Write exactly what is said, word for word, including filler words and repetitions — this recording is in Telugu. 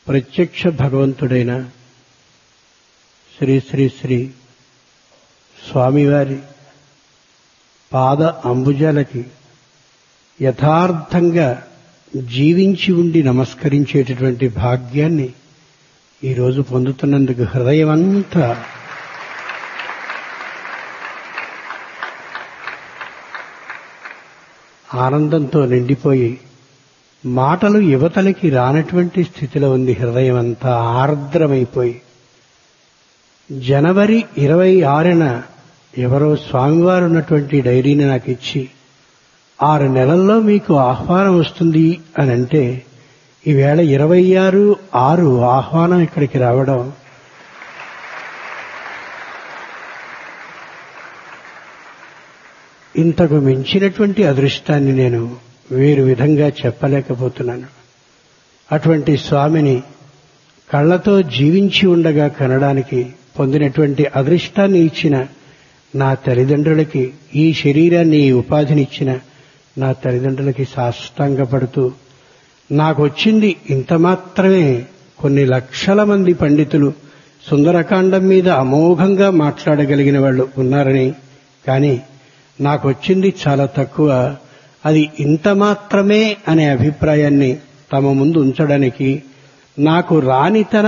ప్రత్యక్ష భగవంతుడైన శ్రీ శ్రీ శ్రీ స్వామివారి పాద అంబుజాలకి యథార్థంగా జీవించి ఉండి నమస్కరించేటటువంటి భాగ్యాన్ని ఈరోజు పొందుతున్నందుకు హృదయమంతా ఆనందంతో నిండిపోయి మాటలు యువతలకి రానటువంటి స్థితిలో ఉంది. హృదయం అంతా ఆర్ద్రమైపోయి జనవరి ఇరవై ఆరున ఎవరో స్వామివారు ఉన్నటువంటి డైరీని నాకు ఇచ్చి ఆరు నెలల్లో మీకు ఆహ్వానం వస్తుంది అని అంటే ఈవేళ ఇరవై ఆరు ఆరు ఆహ్వానం ఇక్కడికి రావడం ఇంతకు మించినటువంటి అదృష్టాన్ని నేను వేరు విధంగా చెప్పలేకపోతున్నాను. అటువంటి స్వామిని కళ్లతో జీవించి ఉండగా కనడానికి పొందినటువంటి అదృష్టాన్ని ఇచ్చిన నా తల్లిదండ్రులకి, ఈ శరీరాన్ని ఈ ఉపాధినిచ్చిన నా తల్లిదండ్రులకి సాష్టాంగపడుతూ, నాకొచ్చింది ఇంత మాత్రమే. కొన్ని లక్షల మంది పండితులు సుందరకాండం మీద అమోఘంగా మాట్లాడగలిగిన వాళ్ళు ఉన్నారని, కానీ నాకొచ్చింది చాలా తక్కువ, అది ఇంత మాత్రమే అనే అభిప్రాయాన్ని తమ ముందు ఉంచడానికి నాకు రానితన